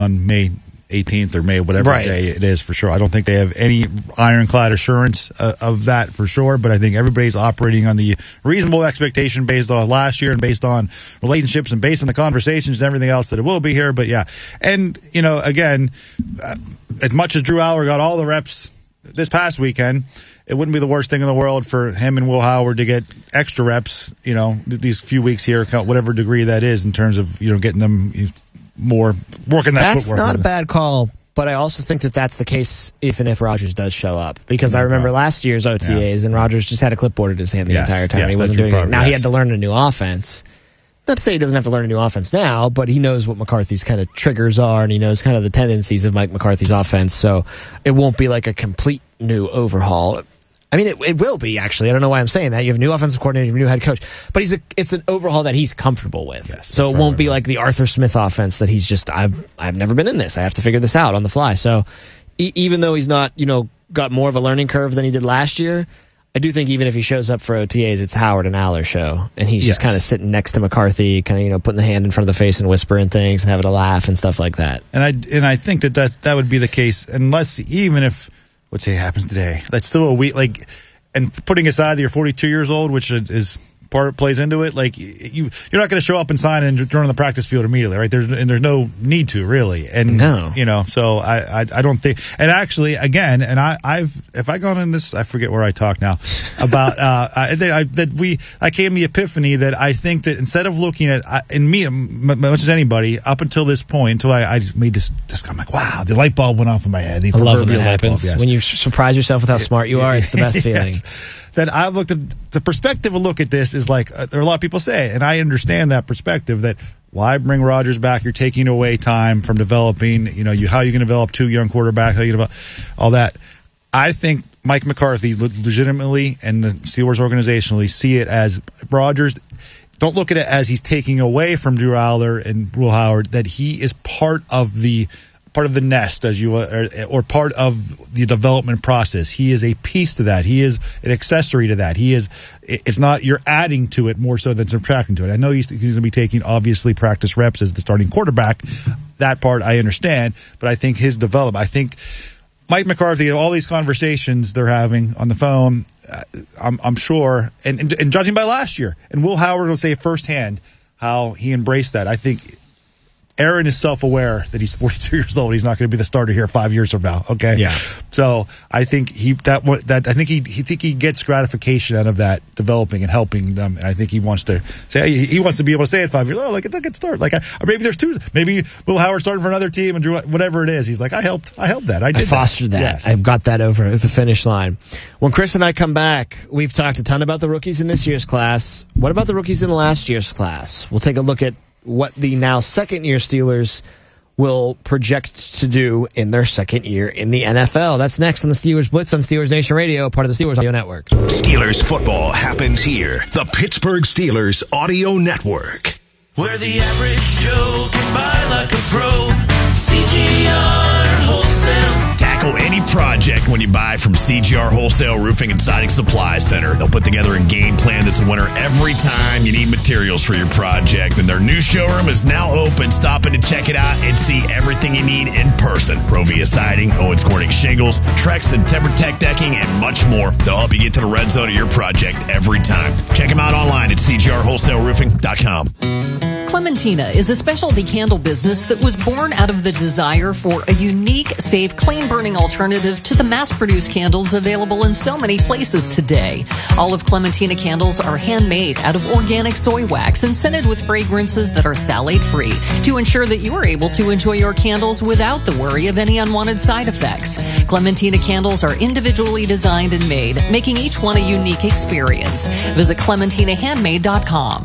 on May 18th or May, whatever day it is for sure. I don't think they have any ironclad assurance of that for sure, but I think everybody's operating on the reasonable expectation based on last year and based on relationships and based on the conversations and everything else that it will be here. But yeah, and again, as much as Drew Aller got all the reps this past weekend, it wouldn't be the worst thing in the world for him and Will Howard to get extra reps, these few weeks here, whatever degree that is, in terms of, getting them more working that footwork. That's not a bad call, but I also think that that's the case even if Rodgers does show up. Because I remember last year's OTAs, and Rodgers just had a clipboard in his hand the entire time. He wasn't doing it. Now he had to learn a new offense. Not to say he doesn't have to learn a new offense now, but he knows what McCarthy's kind of triggers are, and he knows kind of the tendencies of Mike McCarthy's offense, so it won't be like a complete new overhaul. I mean, it will be, actually. I don't know why I'm saying that. You have a new offensive coordinator, you have a new head coach. But it's an overhaul that he's comfortable with. Yes, so it won't be like the Arthur Smith offense that he's just, I've never been in this. I have to figure this out on the fly. So even though he's not, got more of a learning curve than he did last year, I do think even if he shows up for OTAs, it's Howard and Aller show. And he's just kind of sitting next to McCarthy, kind of, putting the hand in front of the face and whispering things and having a laugh and stuff like that. And I think that would be the case, unless even if, let's say it happens today, that's still a week, and putting aside that you're 42 years old, which is plays into it, you're not going to show up and sign and join on the practice field immediately, right? There's no need to, really. And so I don't think, and actually, again, and if I gone in this, I forget where I talk now about I came to the epiphany that I think that instead of looking at in me, much as anybody, up until this point, until I just made this, I'm like, wow, the light bulb went off in my head. I love when that happens. When you surprise yourself with how smart you are, it's the best feeling. That I've looked at the perspective of look at this is there are a lot of people say, and I understand that perspective, that why bring Rodgers back? You're taking away time from developing, how you can develop two young quarterbacks, how you develop all that. I think Mike McCarthy legitimately and the Steelers organizationally see it as Rodgers. Don't look at it as he's taking away from Drew Aller and Will Howard, that he is part of the nest, or part of the development process. He is a piece to that. He is an accessory to that. It's not, you're adding to it more so than subtracting to it. I know he's going to be taking, obviously, practice reps as the starting quarterback. That part I understand, but I think his development, I think Mike McCarthy, all these conversations they're having on the phone, I'm sure, and judging by last year, and Will Howard will say firsthand how he embraced that. I think Aaron is self-aware that he's 42 years old. He's not going to be the starter here 5 years from now. Okay. Yeah. So I think he gets gratification out of that, developing and helping them. And I think he wants to be able to say at 5 years, look at that start. Or maybe there's two. Maybe Will Howard starting for another team and Drew, whatever it is. He's like, I helped that. I fostered that. Yes. I've got that over the finish line. When Chris and I come back, we've talked a ton about the rookies in this year's class. What about the rookies in the last year's class? We'll take a look at what the now second-year Steelers will project to do in their second year in the NFL. That's next on the Steelers Blitz on Steelers Nation Radio, part of the Steelers Audio Network. Steelers football happens here. The Pittsburgh Steelers Audio Network. Where the average Joe can buy like a pro. CGR Wholesale. Tackle any project when you buy from CGR Wholesale Roofing and Siding Supply Center. They'll put together a game plan that's a winner every time you need materials for your project. And their new showroom is now open. Stop in to check it out and see everything you need in person. Provia Siding, Owens Corning Shingles, Trex and TimberTech Decking, and much more. They'll help you get to the red zone of your project every time. Check them out online at cgrwholesaleroofing.com. Clementina is a specialty candle business that was born out of the desire for a unique, safe, clean-burning alternative to the mass-produced candles available in so many places today. All of Clementina candles are handmade out of organic soy wax and scented with fragrances that are phthalate-free to ensure that you are able to enjoy your candles without the worry of any unwanted side effects. Clementina candles are individually designed and made, making each one a unique experience. Visit ClementinaHandmade.com.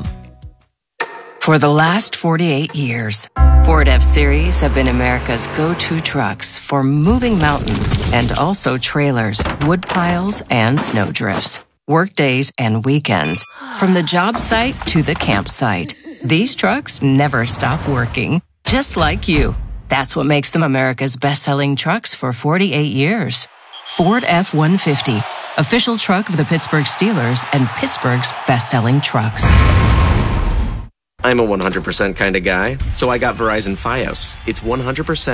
For the last 48 years, Ford F-Series have been America's go-to trucks for moving mountains and also trailers, wood piles, and snow drifts, work days and weekends, from the job site to the campsite. These trucks never stop working, just like you. That's what makes them America's best-selling trucks for 48 years. Ford F-150, official truck of the Pittsburgh Steelers and Pittsburgh's best-selling trucks. I'm a 100% kind of guy, so I got Verizon Fios. It's 100%